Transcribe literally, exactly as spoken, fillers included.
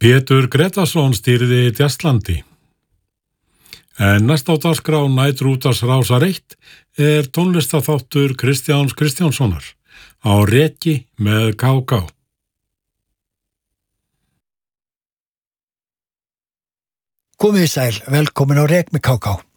Pétur Gretarsson stýrði Djasslandi. En næst á dagskrá Næturútvarps Rásar eitt er tónlistaþáttur Kristjáns Kristjánssonar á Reki með ká ká. Komið sæl, velkomin á Rek með ká ká.